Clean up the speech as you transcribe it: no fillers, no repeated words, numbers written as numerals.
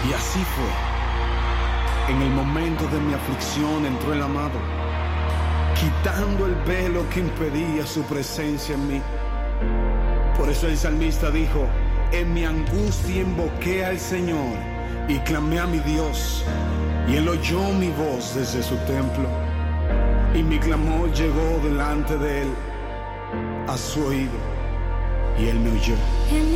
Y así fue. En el momento de mi aflicción entró el amado, quitando el velo que impedía su presencia en mí. Por eso el salmista dijo: en mi angustia invoqué al Señor y clamé a mi Dios, y Él oyó mi voz desde su templo, y mi clamor llegó delante de Él a su oído, y Él me oyó.